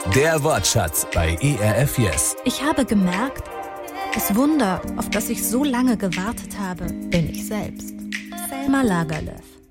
Der Wortschatz bei ERF Yes. Ich habe gemerkt, das Wunder, auf das ich so lange gewartet habe, bin ich selbst. Selma Lagerlöf.